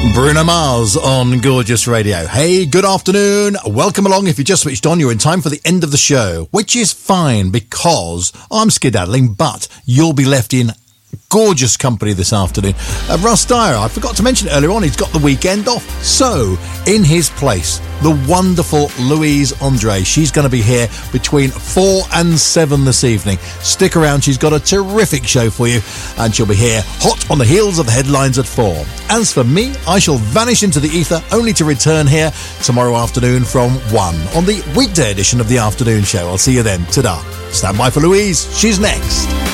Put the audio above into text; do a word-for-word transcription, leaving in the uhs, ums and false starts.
Bruno Mars on Gorgeous Radio. Hey, good afternoon. Welcome along. If you just switched on, you're in time for the end of the show, which is fine because I'm skedaddling, but you'll be left in gorgeous company this afternoon. Uh, Russ Dyer, I forgot to mention earlier on, he's got the weekend off. So, in his place, the wonderful Louise Andre. She's going to be here between four and seven this evening. Stick around, she's got a terrific show for you, and she'll be here hot on the heels of the headlines at four. As for me, I shall vanish into the ether, only to return here tomorrow afternoon from one on the weekday edition of the afternoon show. I'll see you then. Ta-da. Stand by for Louise. She's next.